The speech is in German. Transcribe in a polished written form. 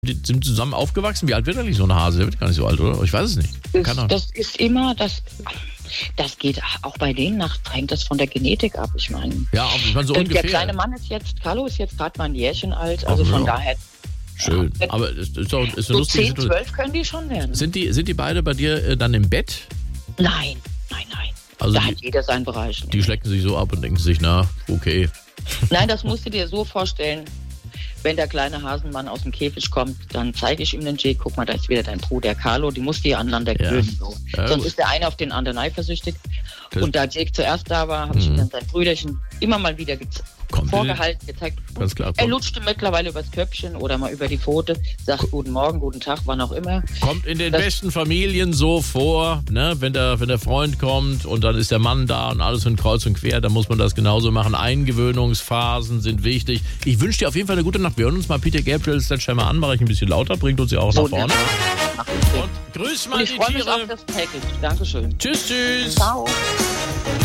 Die sind zusammen aufgewachsen. Wie alt wird eigentlich so ein Hase? Der wird gar nicht so alt, oder? Ich weiß es nicht. Das ist immer, das geht auch bei denen nach, hängt das von der Genetik ab, ich meine. Ja, ich meine so ungefähr. Der kleine Mann Carlo ist jetzt gerade mal ein Jährchen alt, also von daher. Schön. Ja, aber es ist doch eine so lustige 10, 12 können die schon werden. Sind die beide bei dir dann im Bett? Nein. Also Da hat jeder seinen Bereich. Die schlecken sich so ab und denken sich, na, okay. Nein, das musst du dir so vorstellen. Wenn der kleine Hasenmann aus dem Käfig kommt, dann zeige ich ihm den Jake, guck mal, da ist wieder dein Bruder Carlo, die musst du ja aneinander gewöhnen. So. Ja, Sonst gut. ist der eine auf den anderen eifersüchtig. Das- Und da Jake zuerst da war, habe ich ihm dann sein Brüderchen immer mal wieder vorgehalten, gezeigt. Ganz klar. Er lutschte mittlerweile übers Köpfchen oder mal über die Pfote, sagt guten Morgen, guten Tag, wann auch immer. Kommt in den besten Familien so vor, ne? Wenn der Freund kommt und dann ist der Mann da und alles in kreuz und quer, dann muss man das genauso machen. Eingewöhnungsphasen sind wichtig. Ich wünsche dir auf jeden Fall eine gute Nacht. Wir hören uns mal Peter Gabriel, dann mal an, mache ich ein bisschen lauter, bringt uns ja auch nach vorne. Und grüß mal Und ich die freue mich Tiere. auf das Package. Dankeschön. Tschüss. Ciao.